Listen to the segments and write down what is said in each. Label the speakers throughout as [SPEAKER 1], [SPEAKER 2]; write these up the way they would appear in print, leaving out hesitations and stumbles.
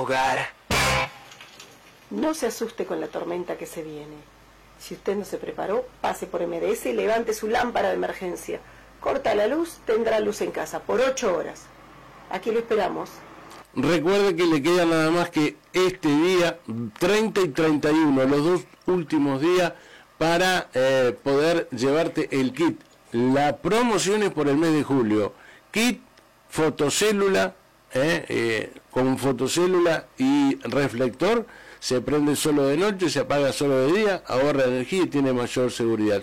[SPEAKER 1] hogar.
[SPEAKER 2] No se asuste con la tormenta que se viene. Si usted no se preparó, pase por MDS y levante su lámpara de emergencia. Corta la luz, tendrá luz en casa por 8 horas. Aquí lo esperamos.
[SPEAKER 3] Recuerde que le queda nada más que este día, 30 y 31, los dos últimos días, para poder llevarte el kit. La promoción es por el mes de julio. Kit, fotocélula, con fotocélula y reflector. Se prende solo de noche, se apaga solo de día, ahorra energía y tiene mayor seguridad.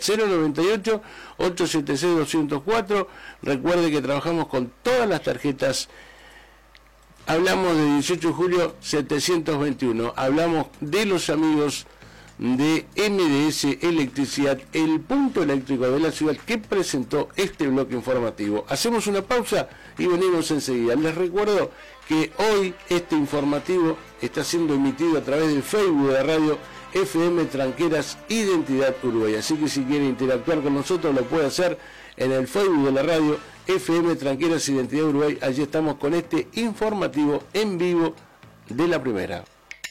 [SPEAKER 3] 098-876-204. Recuerde que trabajamos con todas las tarjetas. Hablamos de 18 de julio 721. Hablamos de los amigos de MDS Electricidad, el punto eléctrico de la ciudad, que presentó este bloque informativo. Hacemos una pausa y venimos enseguida. Les recuerdo que hoy este informativo está siendo emitido a través del Facebook de Radio FM Tranqueras Identidad Uruguay. Así que si quiere interactuar con nosotros lo puede hacer en el Facebook de la radio FM Tranqueras Identidad Uruguay. Allí estamos con este informativo en vivo de la primera.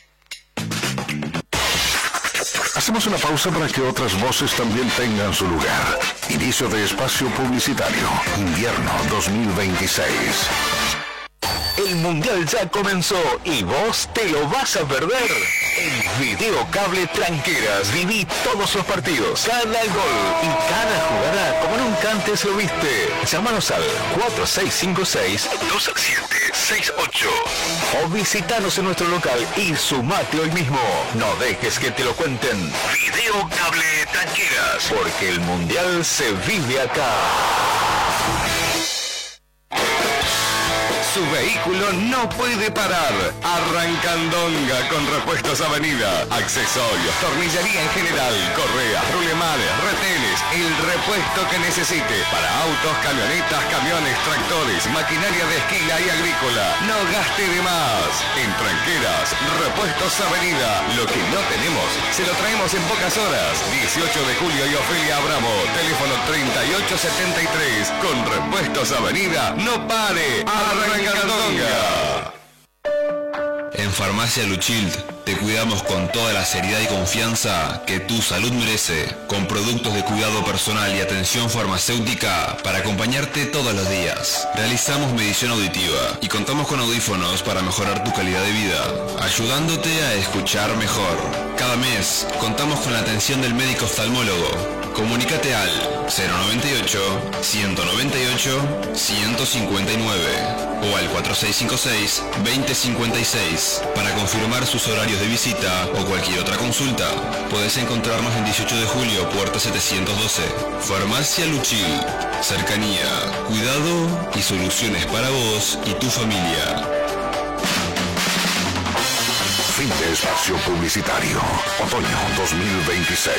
[SPEAKER 4] Hacemos una pausa para que otras voces también tengan su lugar. Inicio de espacio publicitario. Invierno 2026. El Mundial ya comenzó y vos te lo vas a perder. En Videocable Tranqueras viví todos los partidos, cada gol y cada jugada como nunca antes lo viste. Llámanos al 4656-2768 o visitanos en nuestro local y sumate hoy mismo. No dejes que te lo cuenten. Videocable Tranqueras, porque el Mundial se vive acá. Su vehículo no puede parar. Arrancandonga con Repuestos Avenida. Accesorios, tornillería en general, correas, rulemanes, retenes, el repuesto que necesite para autos, camionetas, camiones, tractores, maquinaria de esquila y agrícola. No gaste de más. En Tranqueras, Repuestos Avenida. Lo que no tenemos, se lo traemos en pocas horas. 18 de julio y Ofelia Abramo. Teléfono 3873. Con Repuestos Avenida, no pare. Arrancandonga.
[SPEAKER 5] En Farmacia Luchild te cuidamos con toda la seriedad y confianza que tu salud merece, con productos de cuidado personal y atención farmacéutica para acompañarte todos los días. Realizamos medición auditiva y contamos con audífonos para mejorar tu calidad de vida, ayudándote a escuchar mejor. Cada mes contamos con la atención del médico oftalmólogo. Comunícate al 098-198-159 o al 4656-2056 para confirmar sus horarios de visita o cualquier otra consulta. Puedes encontrarnos en 18 de julio, puerta 712. Farmacia Luchil. Cercanía, cuidado y soluciones para vos y tu familia.
[SPEAKER 4] Fin de espacio publicitario. Otoño 2026.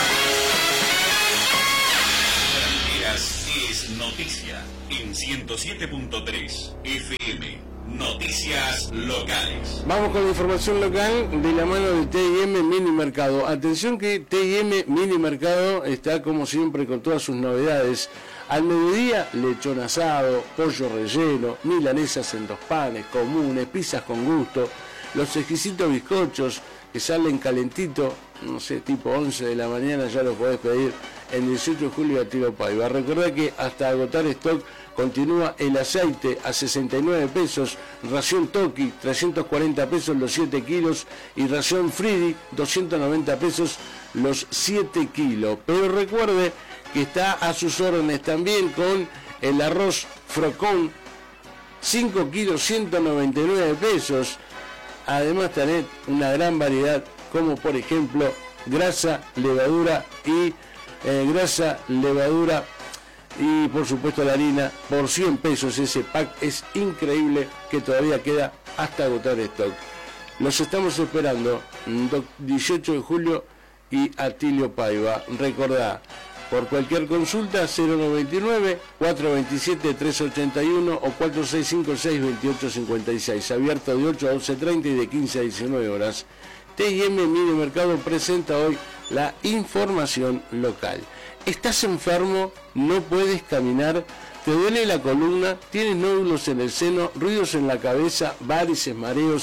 [SPEAKER 6] Es noticia en 107.3 FM. Noticias locales.
[SPEAKER 3] Vamos con la información local de la mano de T&M Mini Mercado. Atención que T&M Mini Mercado está como siempre con todas sus novedades. Al mediodía, lechón asado, pollo relleno, milanesas en 2 panes, comunes, pizzas con gusto, los exquisitos bizcochos que salen calentitos, no sé, tipo 11 de la mañana ya los podés pedir en 18 de julio a Tiro Paiva. Recordá que hasta agotar stock continúa el aceite a 69 pesos, ración Toki 340 pesos los 7 kilos y ración Fridi 290 pesos los 7 kilos. Pero recuerde que está a sus órdenes también con el arroz Frocón 5 kilos 199 pesos. Además tenés una gran variedad como por ejemplo grasa, levadura y por supuesto la harina por 100 pesos. Ese pack es increíble que todavía queda hasta agotar stock. Los estamos esperando 18 de julio y Atilio Paiva. Recordá, por cualquier consulta 099-427-381 o 4656-2856. Abierto de 8 a 12:30 y de 15 a 19 horas. T&M Mini Mercado presenta hoy la información local. ¿Estás enfermo? ¿No puedes caminar? ¿Te duele la columna? ¿Tienes nódulos en el seno? ¿Ruidos en la cabeza? ¿Varices, mareos?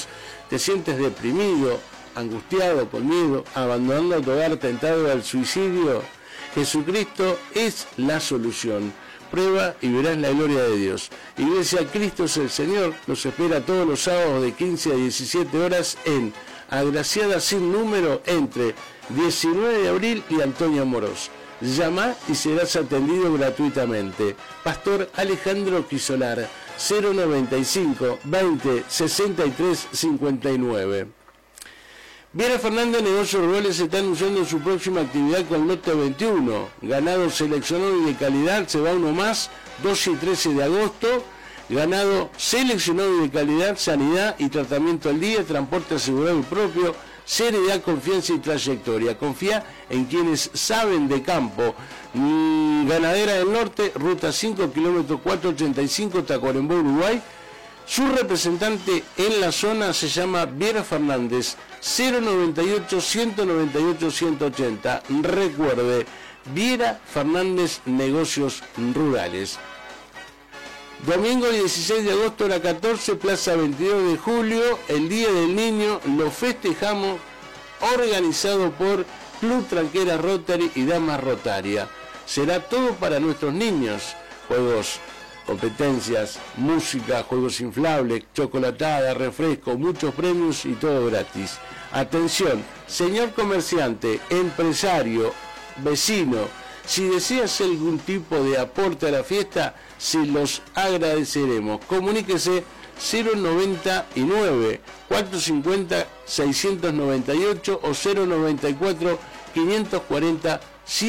[SPEAKER 3] te sientes deprimido, angustiado, con miedo, abandonando tu hogar, tentado al suicidio, Jesucristo es la solución. Prueba y verás la gloria de Dios. Iglesia Cristo es el Señor, los espera todos los sábados de 15 a 17 horas en Agraciada sin número entre 19 de abril y Antonio Amorós. Llama y serás atendido gratuitamente. Pastor Alejandro Quisolar, 095 20 63 59. Viera Fernández Negocios Rurales está anunciando su próxima actividad con Lote 21. Ganado seleccionado y de calidad, se va uno más, 12 y 13 de agosto. Ganado seleccionado y de calidad, sanidad y tratamiento al día, transporte asegurado y propio, seriedad, confianza y trayectoria. Confía en quienes saben de campo. Ganadera del Norte, ruta 5, kilómetro 485, Tacuarembó, Uruguay. Su representante en la zona se llama Viera Fernández, 098 198 180. Recuerde, Viera Fernández Negocios Rurales. Domingo 16 de agosto a las 14, Plaza 22 de julio, el Día del Niño, lo festejamos, organizado por Club Tranquera Rotary y Damas Rotaria. Será todo para nuestros niños, juegos, competencias, música, juegos inflables, chocolatada, refresco, muchos premios y todo gratis. Atención, señor comerciante, empresario, vecino, si deseas algún tipo de aporte a la fiesta, se los agradeceremos. Comuníquese 099 450 698 o 094 540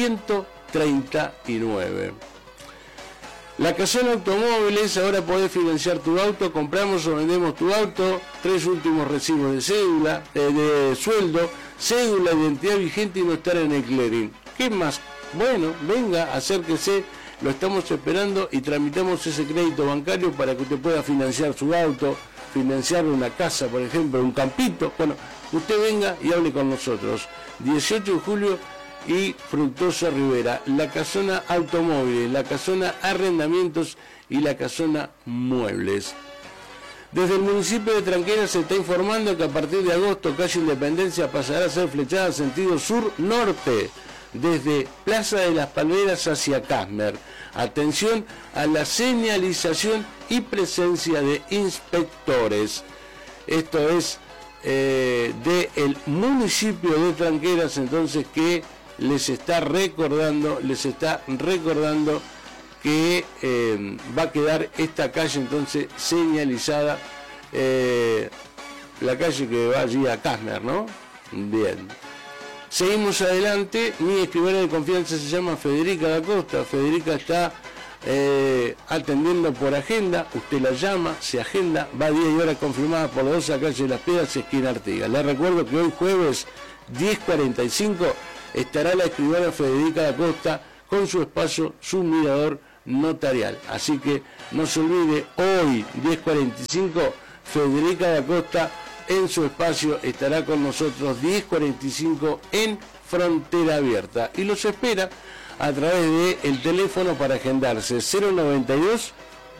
[SPEAKER 3] 139. La Casona Automóviles, ahora podés financiar tu auto, compramos o vendemos tu auto, 3 últimos recibos de cédula, de sueldo, cédula, identidad vigente y no estar en el clearing. ¿Qué más? Bueno, venga, acérquese, lo estamos esperando y tramitamos ese crédito bancario para que usted pueda financiar su auto, financiar una casa, por ejemplo, un campito. Bueno, usted venga y hable con nosotros. 18 de julio y Fructuosa Rivera, la Casona Automóviles, la Casona Arrendamientos y la Casona Muebles. Desde el municipio de Tranquera se está informando que a partir de agosto calle Independencia pasará a ser flechada sentido sur-norte, desde Plaza de las Palmeras hacia Casmer. Atención a la señalización y presencia de inspectores. Esto es del municipio de Tranqueras, entonces, que les está recordando que va a quedar esta calle entonces señalizada, la calle que va allí a Casmer, ¿no? Bien. Seguimos adelante. Mi escribana de confianza se llama Federica da Costa. Federica está atendiendo por agenda. Usted la llama, se agenda, va a día y hora confirmada por la 12 calle de las Piedras, esquina Artigas. Les recuerdo que hoy jueves 10:45 estará la escribana Federica da Costa con su espacio, su mirador notarial. Así que no se olvide, hoy 10:45 Federica da Costa en su espacio estará con nosotros 10:45 en Frontera Abierta y los espera a través del teléfono para agendarse 092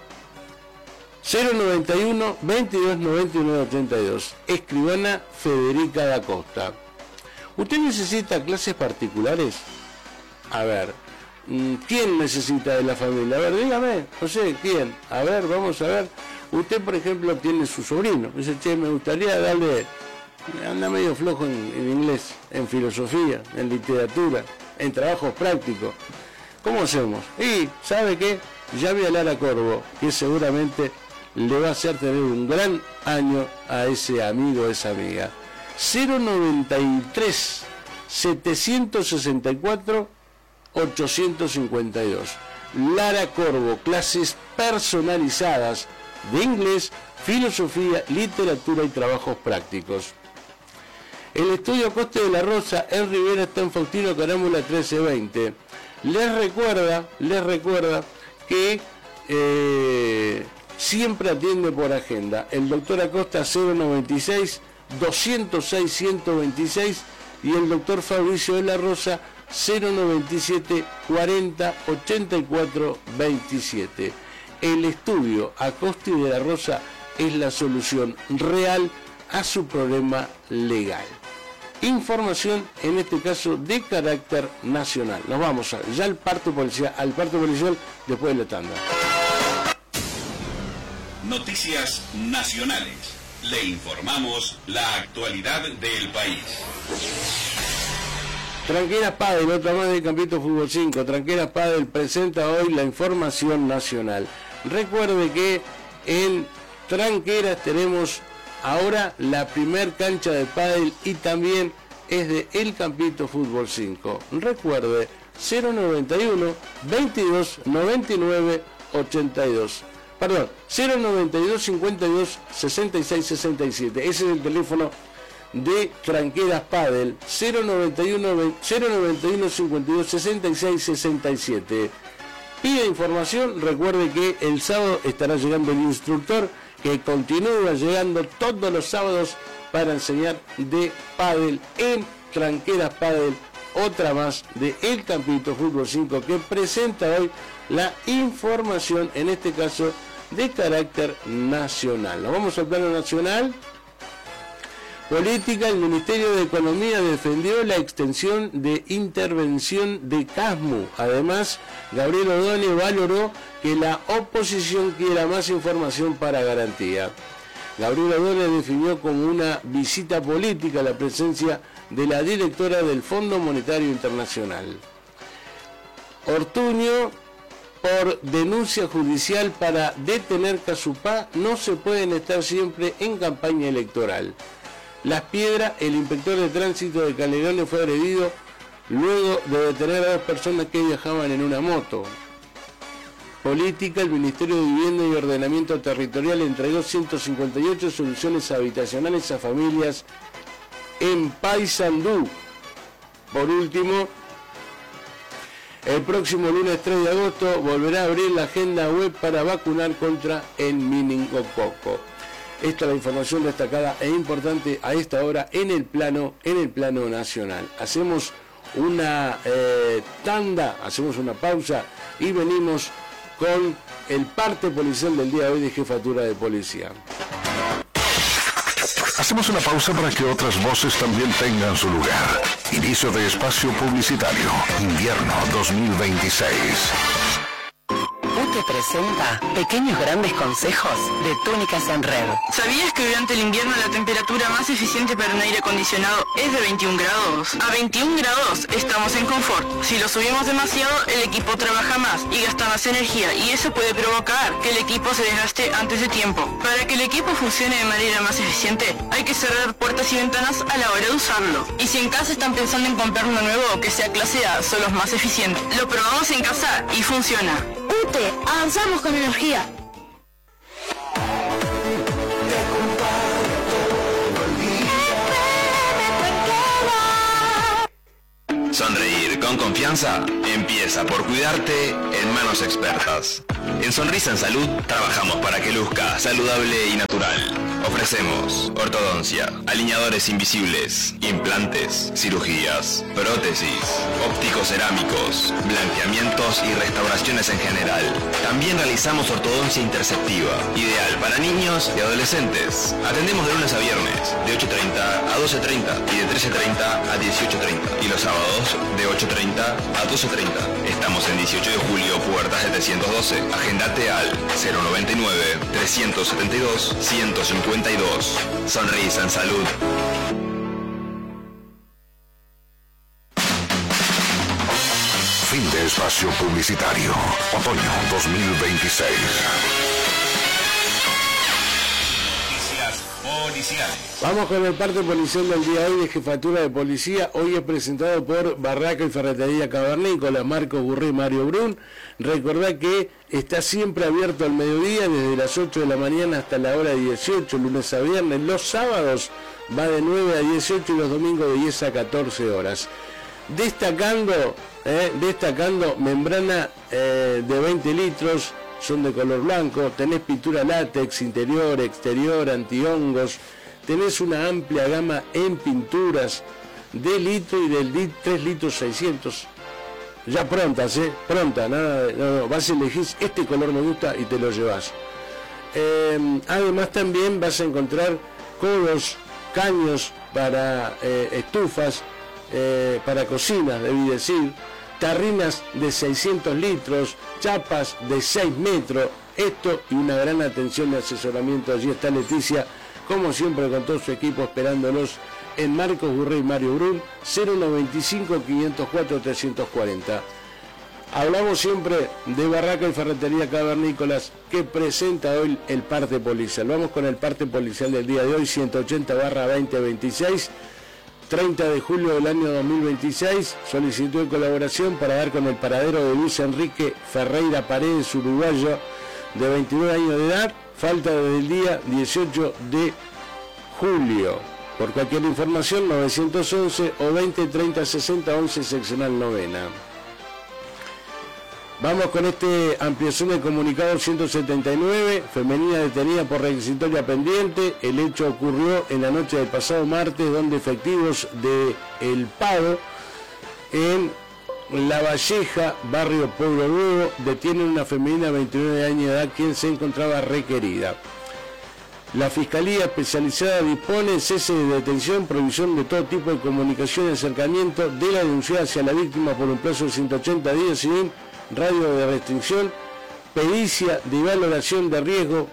[SPEAKER 3] 091 22 99 82. Escribana Federica da Costa. ¿Usted necesita clases particulares? A ver, ¿quién necesita de la familia? A ver, dígame, no sé, ¿quién? A ver, vamos a ver. Usted, por ejemplo, tiene su sobrino. Dice, che, me gustaría darle... Anda medio flojo en inglés, en filosofía, en literatura, en trabajos prácticos. ¿Cómo hacemos? Y, ¿sabe qué? Llame a Lara Corvo, que seguramente le va a hacer tener un gran año a ese amigo, a esa amiga. 093 764 852. Lara Corvo, clases personalizadas de inglés, filosofía, literatura y trabajos prácticos. El estudio Coste de la Rosa en Rivera está en Faustino Carámbula 1320. Les recuerda que siempre atiende por agenda. El doctor Acosta 096 206 126 y el doctor Fabricio de la Rosa 097 40 84 27. El estudio Acosta y de la Rosa es la solución real a su problema legal. Información, en este caso, de carácter nacional. Nos vamos ya al parte policial después de la tanda.
[SPEAKER 6] Noticias nacionales. Le informamos la actualidad del país.
[SPEAKER 3] Tranqueras Padel, otra más del Campito Fútbol 5. Tranqueras Padel presenta hoy la información nacional. Recuerde que en Tranqueras tenemos ahora la primer cancha de pádel y también es de El Campito Fútbol 5. Recuerde, 091 22 99 82. Perdón, 092 52 66 67. Ese es el teléfono de Tranqueras Padel, 091 52 66 67. Pide información, recuerde que el sábado estará llegando el instructor que continúa llegando todos los sábados para enseñar de pádel en Tranqueras Padel, otra más de El Campito Fútbol 5 que presenta hoy la información, en este caso de carácter nacional. Nos vamos al plano nacional. Política, el Ministerio de Economía defendió la extensión de intervención de CASMU. Además, Gabriel Ordóñez valoró que la oposición quiera más información para garantía. Gabriel Ordóñez definió como una visita política la presencia de la directora del Fondo Monetario Internacional. Ortuño, por denuncia judicial para detener Casupá, no se pueden estar siempre en campaña electoral. Las Piedras, el inspector de tránsito de Canelones fue agredido luego de detener a 2 personas que viajaban en una moto. Política, el Ministerio de Vivienda y Ordenamiento Territorial entregó 158 soluciones habitacionales a familias en Paysandú. Por último, el próximo lunes 3 de agosto volverá a abrir la agenda web para vacunar contra el meningococo. Esta es la información destacada e importante a esta hora en el plano nacional. Hacemos una tanda, hacemos una pausa y venimos con el parte policial del día de hoy de Jefatura de Policía.
[SPEAKER 1] Hacemos una pausa para que otras voces también tengan su lugar. Inicio de espacio publicitario. Invierno 2026.
[SPEAKER 7] UTE presenta Pequeños Grandes Consejos de Túnicas en Red.
[SPEAKER 8] ¿Sabías que durante el invierno la temperatura más eficiente para un aire acondicionado es de 21 grados? A 21 grados estamos en confort. Si lo subimos demasiado, el equipo trabaja más y gasta más energía, y eso puede provocar que el equipo se desgaste antes de tiempo. Para que el equipo funcione de manera más eficiente, hay que cerrar puertas y ventanas a la hora de usarlo. Y si en casa están pensando en comprar uno nuevo que sea clase A, son los más eficientes. Lo probamos en casa y funciona.
[SPEAKER 9] UTE, avanzamos con energía.
[SPEAKER 5] Sonreír con confianza empieza por cuidarte en manos expertas. En Sonrisa en Salud trabajamos para que luzca saludable y natural. Ofrecemos ortodoncia, alineadores invisibles, implantes, cirugías, prótesis, ópticos cerámicos, blanqueamientos y restauraciones en general. También realizamos ortodoncia interceptiva, ideal para niños y adolescentes. Atendemos de lunes a viernes, de 8:30 a 12:30 y de 13:30 a 18:30. Y los sábados, de 8:30 a 12:30. Estamos en 18 de julio, puerta 712. Agendate al 099 372 152. Sonrisa en Salud.
[SPEAKER 1] Fin de espacio publicitario. Otoño 2026.
[SPEAKER 6] Policiales.
[SPEAKER 3] Vamos con el parte policial del día de hoy de Jefatura de Policía. Hoy es presentado por Barraca y Ferretería Cavernícola, Marco Burré y Mario Brun. Recordá que está siempre abierto al mediodía, desde las 8 de la mañana hasta la hora 18, lunes a viernes. Los sábados va de 9 a 18 y los domingos de 10 a 14 horas. Destacando membrana de 20 litros, son de color blanco, tenés pintura látex, interior, exterior, antihongos, tenés una amplia gama en pinturas de litro y del 3 litros 600. Ya prontas, pronta, no, vas a elegir, este color me gusta y te lo llevas. Además también vas a encontrar codos, caños para estufas, para cocinas, debí decir, tarrinas de 600 litros, chapas de 6 metros, esto y una gran atención de asesoramiento. Allí está Leticia, como siempre, con todo su equipo esperándolos en Marcos Gurrey y Mario Brun, 095-504-340. Hablamos siempre de Barraca y Ferretería Cavernícolas, que presenta hoy el parte policial. Vamos con el parte policial del día de hoy, 180/2026, 30 de julio del año 2026, solicitud de colaboración para dar con el paradero de Luis Enrique Ferreira Paredes, uruguayo, de 29 años de edad, falta desde el día 18 de julio. Por cualquier información, 911 o 20 30 60 11, seccional novena. Vamos con este ampliación del comunicado 179, femenina detenida por requisitoria pendiente. El hecho ocurrió en la noche del pasado martes, donde efectivos de El Pado, en La Valleja, barrio Pueblo Nuevo, detienen una femenina de 29 años de edad, quien se encontraba requerida. La Fiscalía Especializada dispone cese de detención, provisión de todo tipo de comunicación y acercamiento de la denunciada hacia la víctima por un plazo de 180 días sin radio de restricción, pericia de valoración de riesgo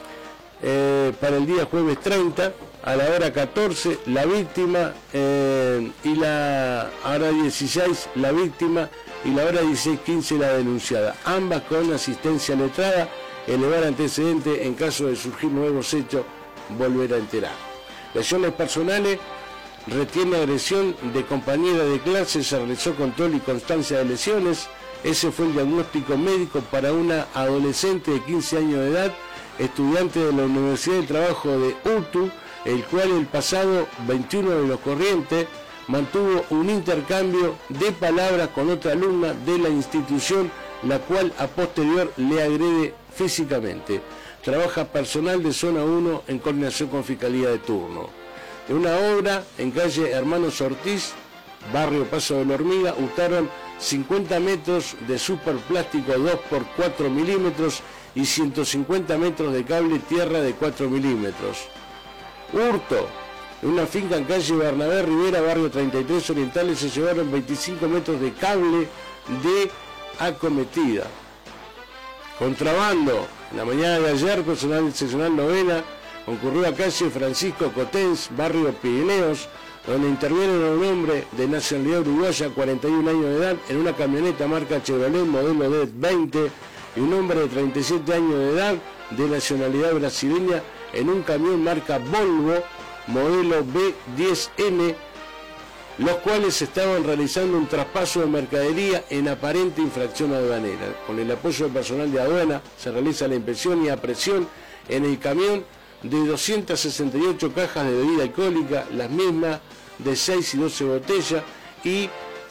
[SPEAKER 3] para el día jueves 30 a la hora 14 la víctima y la hora 16 la víctima y la hora 16:15 la denunciada, ambas con asistencia letrada. Elevar antecedentes en caso de surgir nuevos hechos, volver a enterar. Lesiones personales, retiene agresión de compañera de clase, se realizó control y constancia de lesiones. Ese fue el diagnóstico médico para una adolescente de 15 años de edad, estudiante de la Universidad de Trabajo de UTU, el cual el pasado 21 de los corrientes mantuvo un intercambio de palabras con otra alumna de la institución, la cual a posterior le agrede físicamente. Trabaja personal de zona 1 en coordinación con Fiscalía de turno. De una obra en calle Hermanos Ortiz, barrio Paso de la Hormiga, hurtaron 50 metros de superplástico 2x4 milímetros y 150 metros de cable tierra de 4 milímetros. Hurto. En una finca en calle Bernabé Rivera, barrio 33 Orientales, se llevaron 25 metros de cable de acometida. Contrabando. En la mañana de ayer, personal seccional novena concurrió a calle Francisco Cotens, barrio Pirineos, donde intervienen a un hombre de nacionalidad uruguaya, 41 años de edad, en una camioneta marca Chevrolet modelo D20, y un hombre de 37 años de edad, de nacionalidad brasileña, en un camión marca Volvo modelo B10N, los cuales estaban realizando un traspaso de mercadería en aparente infracción aduanera. Con el apoyo del personal de aduana se realiza la inspección y aprehensión en el camión de 268 cajas de bebida alcohólica, las mismas de 6 y 12 botellas, y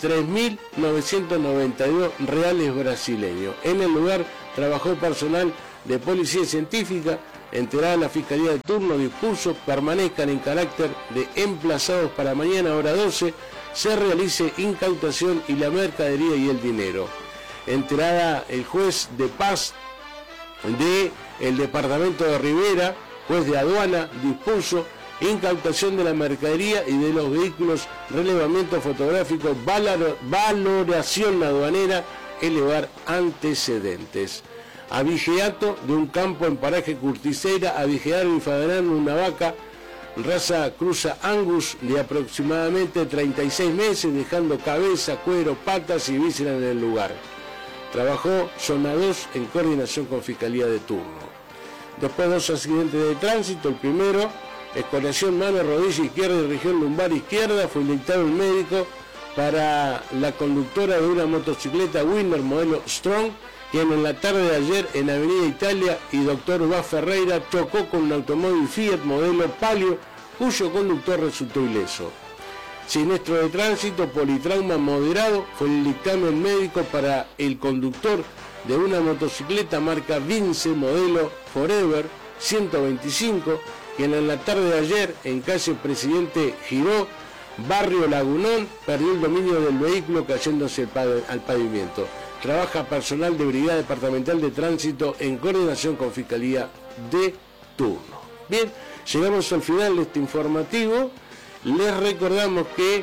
[SPEAKER 3] 3.992 reales brasileños. En el lugar trabajó personal de policía científica. Enterada la Fiscalía de turno, dispuso permanezcan en carácter de emplazados para mañana hora 12, se realice incautación y la mercadería y el dinero. Enterada el juez de paz del departamento de Rivera, juez de aduana, dispuso incautación de la mercadería y de los vehículos, relevamiento fotográfico, valoración aduanera, elevar antecedentes. Avigeato de un campo en paraje Curticera, avigearon y faderaron una vaca raza cruza Angus de aproximadamente 36 meses, dejando cabeza, cuero, patas y vísceras en el lugar. Trabajó zona 2 en coordinación con Fiscalía de turno. Después 2 accidentes de tránsito. El primero, escoriación mano, rodilla izquierda y región lumbar izquierda, fue inyectado un médico para la conductora de una motocicleta Winner modelo Strong, quien en la tarde de ayer en Avenida Italia y Dr. Vaz Ferreira chocó con un automóvil Fiat modelo Palio, cuyo conductor resultó ileso. Siniestro de tránsito, politrauma moderado, fue el dictamen médico para el conductor de una motocicleta marca Vince modelo Forever 125, quien en la tarde de ayer en calle Presidente Giró, barrio Lagunón, perdió el dominio del vehículo cayéndose al pavimento. Trabaja personal de Brigada Departamental de Tránsito en coordinación con Fiscalía de turno. Bien, llegamos al final de este informativo. Les recordamos que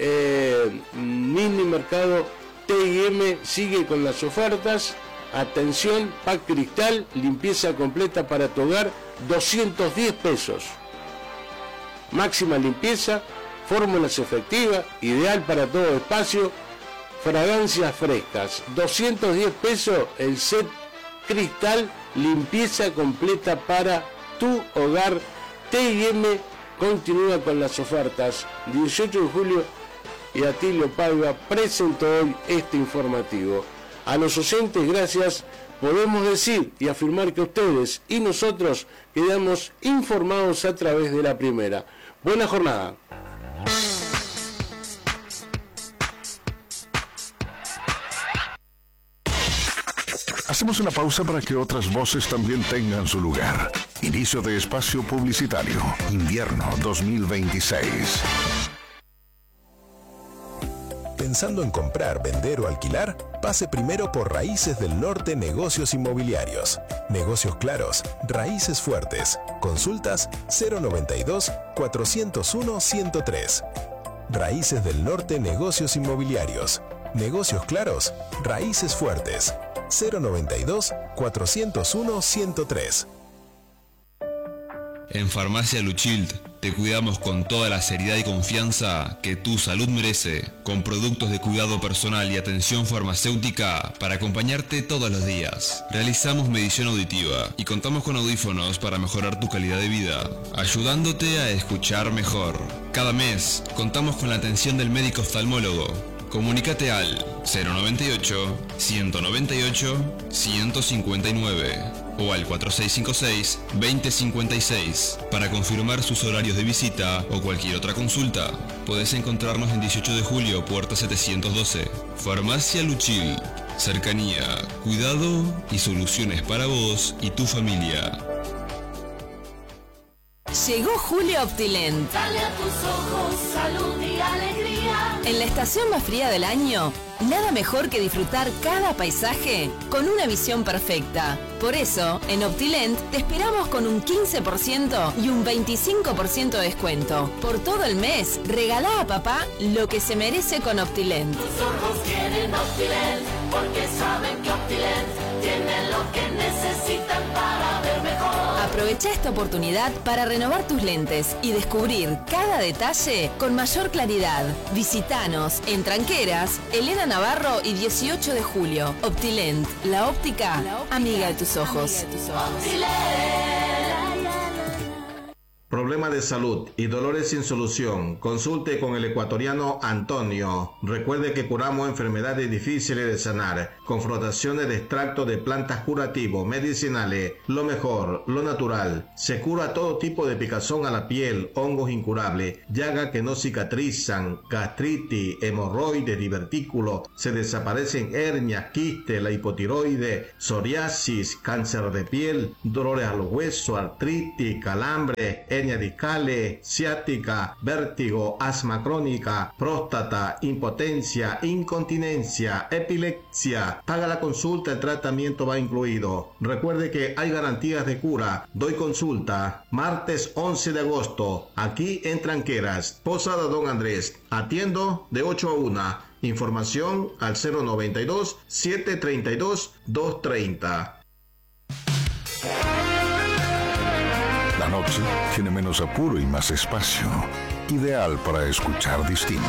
[SPEAKER 3] Mini Mercado T&M sigue con las ofertas. Atención, pack cristal, limpieza completa para tu hogar, 210 pesos. Máxima limpieza, fórmulas efectivas, ideal para todo espacio, fragancias frescas, 210 pesos el set cristal, limpieza completa para tu hogar. T&M continúa con las ofertas. 18 de julio y Atilio Paiva presentó hoy este informativo. A los oyentes, gracias. Podemos decir y afirmar que ustedes y nosotros quedamos informados a través de la primera. Buena jornada.
[SPEAKER 1] Hacemos una pausa para que otras voces también tengan su lugar. Inicio de espacio publicitario. Invierno 2026.
[SPEAKER 10] ¿Pensando en comprar, vender o alquilar? Pase primero por Raíces del Norte Negocios Inmobiliarios. Negocios claros, raíces fuertes. Consultas 092-401-103. Raíces del Norte Negocios Inmobiliarios. Negocios claros, raíces fuertes. 092-401-103.
[SPEAKER 5] En Farmacia Luchild te cuidamos con toda la seriedad y confianza que tu salud merece, con productos de cuidado personal y atención farmacéutica para acompañarte todos los días. Realizamos medición auditiva y contamos con audífonos para mejorar tu calidad de vida, ayudándote a escuchar mejor. Cada mes contamos con la atención del médico oftalmólogo. Comunícate al 098-198-159 o al 4656-2056 para confirmar sus horarios de visita o cualquier otra consulta. Podés encontrarnos en 18 de julio, puerta 712. Farmacia Luchil. Cercanía, cuidado y soluciones para vos y tu familia.
[SPEAKER 11] Llegó Julio Optilent.
[SPEAKER 12] Dale a tus ojos salud y alegría.
[SPEAKER 11] En la estación más fría del año, nada mejor que disfrutar cada paisaje con una visión perfecta. Por eso, en Optilent te esperamos con un 15% y un 25% de descuento. Por todo el mes, regalá a papá lo que se merece con Optilent.
[SPEAKER 12] Tus ojos quieren Optilent porque saben que Optilent tiene lo que necesitan para ver mejor.
[SPEAKER 11] Aprovecha esta oportunidad para renovar tus lentes y descubrir cada detalle con mayor claridad. Visítanos en Tranqueras, Elena Navarro y 18 de julio. Optilent, la óptica amiga de tus ojos.
[SPEAKER 13] Problema de salud y dolores sin solución. Consulte con el ecuatoriano Antonio. Recuerde que curamos enfermedades difíciles de sanar con frotaciones de extracto de plantas curativos, medicinales, lo mejor, lo natural. Se cura todo tipo de picazón a la piel, hongos incurables, llagas que no cicatrizan, gastritis, hemorroides, divertículos, se desaparecen hernias, quistes, la hipotiroide, psoriasis, cáncer de piel, dolores a los huesos, artritis, calambre, hernias discales, ciática, vértigo, asma crónica, próstata, impotencia, incontinencia, epilepsia. Paga la consulta, el tratamiento va incluido. Recuerde que hay garantías de cura. Doy consulta martes 11 de agosto, aquí en Tranqueras, Posada Don Andrés. Atiendo de 8 a 1. Información al 092-732-230.
[SPEAKER 1] La noche tiene menos apuro y más espacio. Ideal para escuchar distinto.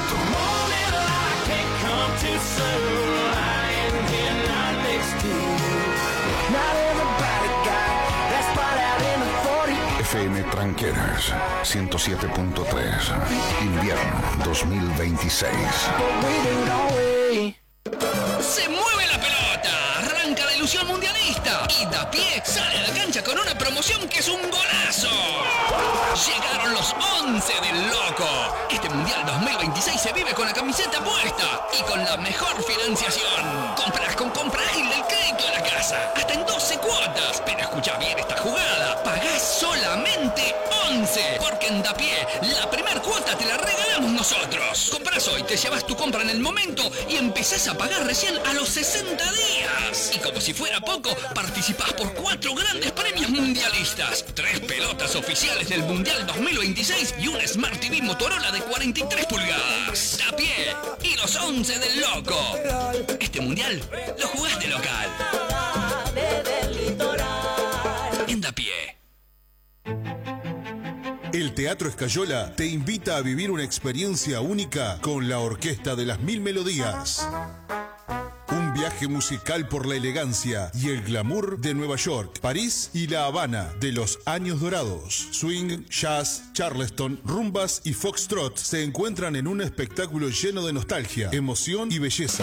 [SPEAKER 1] FM Tranqueras 107.3. Invierno 2026.
[SPEAKER 14] Se mueve la pelota, arranca la ilusión mundialista y Dapié sale a la cancha con una promoción que es un golazo. Llegaron los 11 del loco. Este Mundial 2026 se vive con la camiseta puesta y con la mejor financiación. Compras con Comprail del crédito de la casa, hasta en 12 cuotas. Pero escucha bien esta jugada, pagás solamente 11, porque en Dapié la primer cuota te la regalamos nosotros. Comprás hoy te llevas tu compra en el momento y empezás a pagar recién a los 60 días. Y como si fuera poco, participás por 4 grandes premios mundialistas. 3 pelotas oficiales del Mundial 2026 y un Smart TV Motorola de 43 pulgadas. Da pie y los 11 del loco. Este mundial lo jugás de local. En Da pie.
[SPEAKER 15] El Teatro Escayola te invita a vivir una experiencia única con la Orquesta de las Mil Melodías. Un viaje musical por la elegancia y el glamour de Nueva York, París y La Habana de los años dorados. Swing, jazz, charleston, rumbas y foxtrot se encuentran en un espectáculo lleno de nostalgia, emoción y belleza.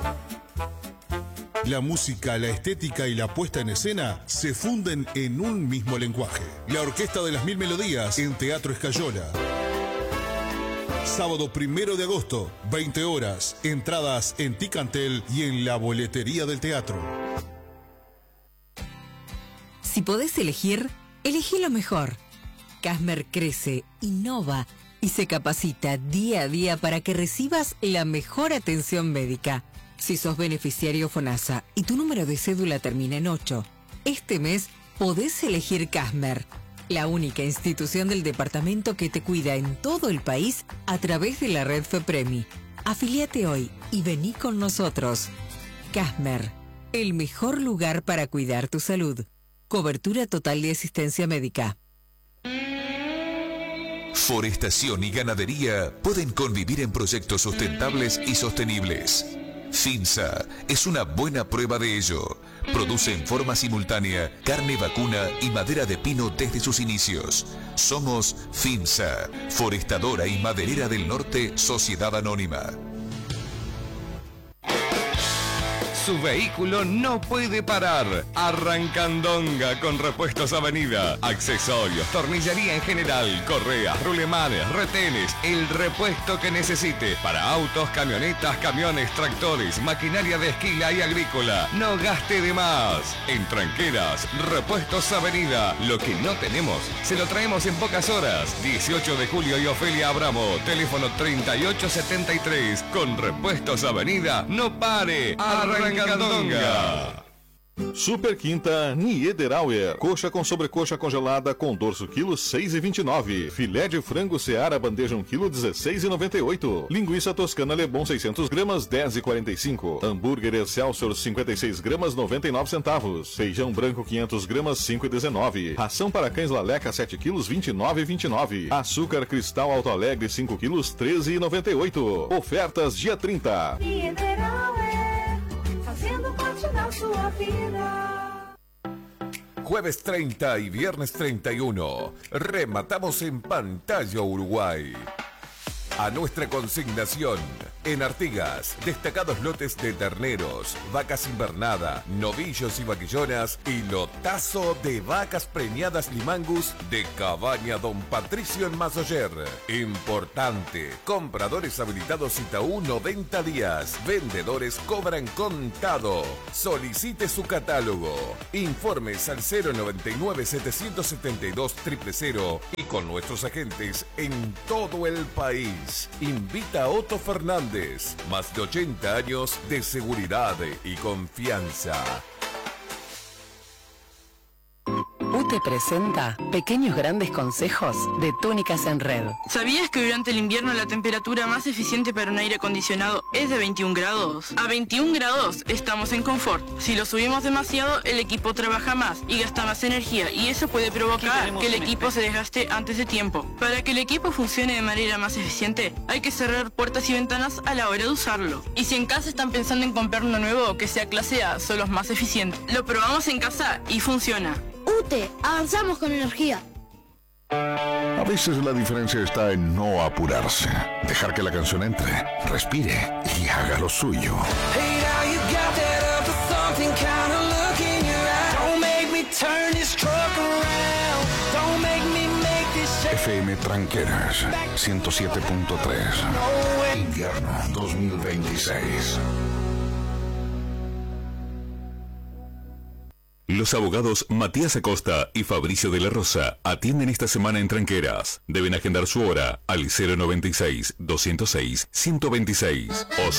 [SPEAKER 15] La música, la estética y la puesta en escena se funden en un mismo lenguaje. La Orquesta de las Mil Melodías en Teatro Escayola. Sábado 1 de agosto, 20 horas. Entradas en Ticantel y en la boletería del teatro.
[SPEAKER 16] Si podés elegir, elegí lo mejor. Casmer crece, innova y se capacita día a día para que recibas la mejor atención médica. Si sos beneficiario FONASA y tu número de cédula termina en 8, este mes podés elegir Casmer, la única institución del departamento que te cuida en todo el país a través de la red FEPREMI. Afiliate hoy y vení con nosotros. Casmer, el mejor lugar para cuidar tu salud. Cobertura total de asistencia médica.
[SPEAKER 17] Forestación y ganadería pueden convivir en proyectos sustentables y sostenibles. FINSA es una buena prueba de ello. Produce en forma simultánea carne vacuna y madera de pino desde sus inicios. Somos FINSA, Forestadora y Maderera del Norte, Sociedad Anónima.
[SPEAKER 4] Su vehículo no puede parar. Arrancandonga con Repuestos Avenida. Accesorios, tornillería en general, correas, rulemanes, retenes, el repuesto que necesite. Para autos, camionetas, camiones, tractores, maquinaria de esquila y agrícola. No gaste de más. En Tranqueras, Repuestos Avenida. Lo que no tenemos, se lo traemos en pocas horas. 18 de julio y Ofelia Abramo. Teléfono 3873. Con Repuestos Avenida, no pare. Arrancandonga.
[SPEAKER 18] Super Quinta Niederauer. Coxa com sobrecoxa congelada com dorso quilo 6,29. Filé de frango Seara bandeja 1 quilo 16,98. Linguiça toscana Lebon 600 gramas 10,45. Hambúrguer Excelsior 56 gramas 99 centavos. Feijão branco 500 gramas 5,19. Ração para cães Laleca 7 quilos 29,29. Açúcar Cristal Alto Alegre 5 quilos 13,98. Ofertas dia 30.
[SPEAKER 12] Fazendo parte da sua vida.
[SPEAKER 17] Jueves 30 y viernes 31. Rematamos en Pantalla Uruguay. A nuestra consignación, en Artigas, destacados lotes de terneros, vacas invernada, novillos y vaquillonas y lotazo de vacas preñadas limangus de Cabaña Don Patricio en Mazoyer. Importante, compradores habilitados Itaú 90 días, vendedores cobran contado. Solicite su catálogo. Informes al 099-772-000 y con nuestros agentes en todo el país. Invita a Otto Fernández. Más de 80 años de seguridad y confianza.
[SPEAKER 7] UTE presenta Pequeños Grandes Consejos de Túnicas en Red.
[SPEAKER 8] ¿Sabías que durante el invierno la temperatura más eficiente para un aire acondicionado es de 21 grados? A 21 grados estamos en confort. Si lo subimos demasiado, el equipo trabaja más y gasta más energía y eso puede provocar que el equipo se desgaste antes de tiempo. Para que el equipo funcione de manera más eficiente, hay que cerrar puertas y ventanas a la hora de usarlo. Y si en casa están pensando en comprar uno nuevo que sea clase A, son los más eficientes. Lo probamos en casa y funciona.
[SPEAKER 9] UTE, avanzamos con energía.
[SPEAKER 1] A veces la diferencia está en no apurarse, dejar que la canción entre, respire y haga lo suyo. FM Tranqueras 107.3. Invierno 2026.
[SPEAKER 19] Los abogados Matías Acosta y Fabricio de la Rosa atienden esta semana en Tranqueras. Deben agendar su hora al 096-206-126 o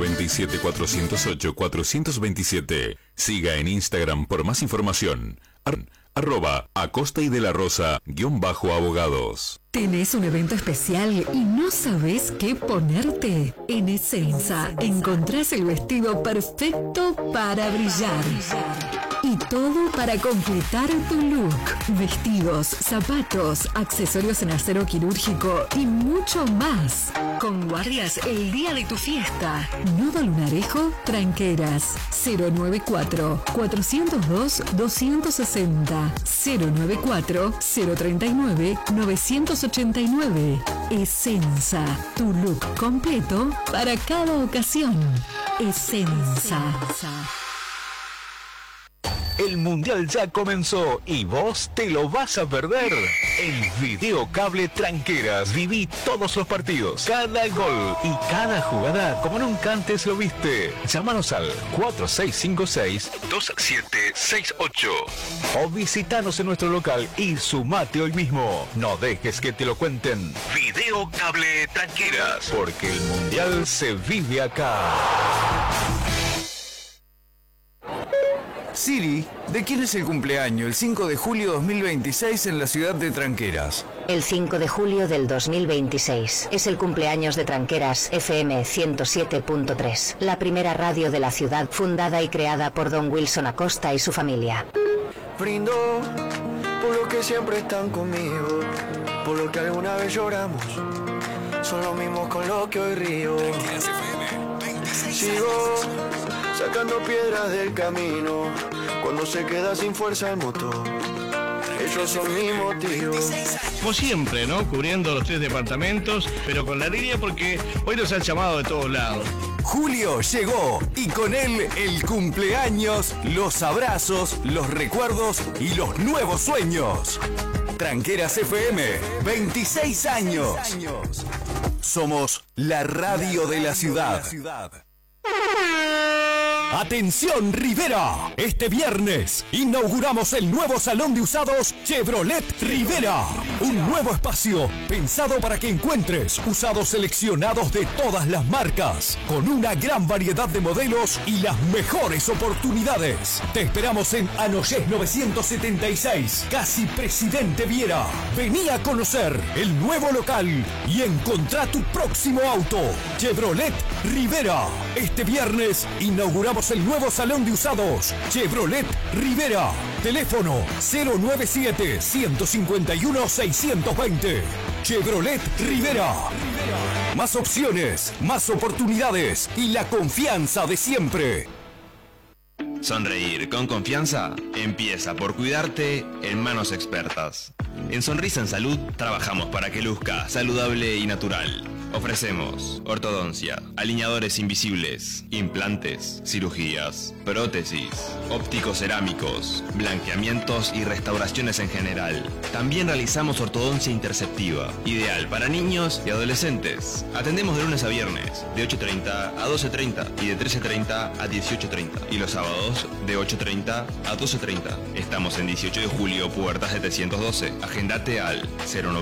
[SPEAKER 19] 097-408-427. Siga en Instagram por más información. @Acosta y de la Rosa _abogados.
[SPEAKER 16] ¿Tenés un evento especial y no sabés qué ponerte? En Essenza encontrás el vestido perfecto para brillar. Y todo para completar tu look. Vestidos, zapatos, accesorios en acero quirúrgico y mucho más. Con guardias el día de tu fiesta. Nudo Lunarejo, Tranqueras. 094-402-260. 094-039-989. Essenza, tu look completo para cada ocasión. Essenza.
[SPEAKER 20] El Mundial ya comenzó y vos te lo vas a perder. En Videocable Tranqueras viví todos los partidos, cada gol y cada jugada como nunca antes lo viste. Llámanos al 4656-2768 o visitanos en nuestro local y sumate hoy mismo. No dejes que te lo cuenten. Videocable Tranqueras, porque el Mundial se vive acá.
[SPEAKER 21] Siri, ¿de quién es el cumpleaños el 5 de julio 2026 en la ciudad de Tranqueras?
[SPEAKER 22] El 5 de julio del 2026 es el cumpleaños de Tranqueras FM 107.3, la primera radio de la ciudad fundada y creada por Don Wilson Acosta y su familia.
[SPEAKER 23] Brindo por los que siempre están conmigo, por lo que alguna vez lloramos, son los mismos con los que hoy río. Sigo sacando piedras del camino, cuando se queda sin fuerza el motor. Ellos son mi motivo.
[SPEAKER 24] Como siempre, ¿no? Cubriendo los 3 departamentos, pero con la línea porque hoy nos han llamado de todos lados.
[SPEAKER 21] Julio llegó y con él el cumpleaños, los abrazos, los recuerdos y los nuevos sueños. Tranqueras FM, 26 años. Somos la radio de la ciudad. Atención Rivera, este viernes inauguramos el nuevo salón de usados Chevrolet Rivera, un nuevo espacio pensado para que encuentres usados seleccionados de todas las marcas, con una gran variedad de modelos y las mejores oportunidades. Te esperamos en Anoyés 976, casi Presidente Viera. Vení a conocer el nuevo local y encontrá tu próximo auto. Chevrolet Rivera, este viernes inauguramos el nuevo salón de usados Chevrolet Rivera. Teléfono 097-151-620. Chevrolet Rivera. Más opciones, más oportunidades y la confianza de siempre.
[SPEAKER 5] Sonreír con confianza empieza por cuidarte en manos expertas. En Sonrisa en Salud trabajamos para que luzca saludable y natural. Ofrecemos ortodoncia, alineadores invisibles, implantes, cirugías, prótesis, ópticos cerámicos, blanqueamientos y restauraciones en general. También realizamos ortodoncia interceptiva, ideal para niños y adolescentes. Atendemos de lunes a viernes, de 8:30 a 12:30 y de 13:30 a 18:30. Y los sábados, de 8:30 a 12:30. Estamos en 18 de julio, puerta 712. Agendate al 09